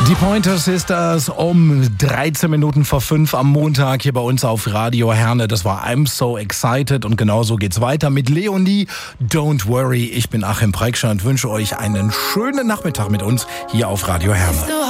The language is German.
Die Pointer Sisters um 13 Minuten vor 5 am Montag hier bei uns auf Radio Herne. Das war I'm So Excited und genauso geht's weiter mit Leonie. Don't worry, ich bin Achim Preikschar und wünsche euch einen schönen Nachmittag mit uns hier auf Radio Herne.